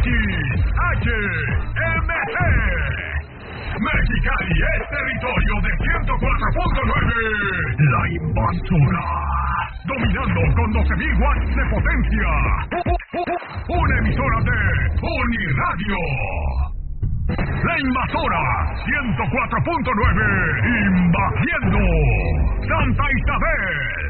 XHMG. Mexicali es territorio de 104.9. La Invasora. Dominando con 12.000 watts de potencia. Una emisora de Uniradio. La Invasora 104.9. Invadiendo Santa Isabel.